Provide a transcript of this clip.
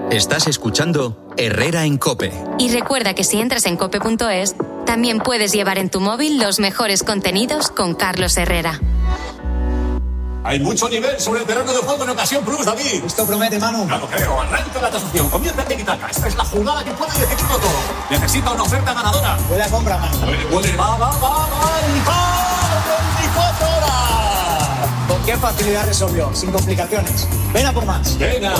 Estás escuchando Herrera en COPE. Y recuerda que si entras en cope.es, también puedes llevar en tu móvil los mejores contenidos con Carlos Herrera. Hay mucho nivel sobre el terreno de juego en Ocasión Plus, David. Esto promete, Manu. Claro, creo. Arranca la tasación. Comienza Tiki-Taka. Esta es la jugada que puede decidirlo todo. Necesita una oferta ganadora. Huele a compra, Manu. Huele. Va. ¡24 horas! ¿Con qué facilidad resolvió? Sin complicaciones. Ven a por más. Venga.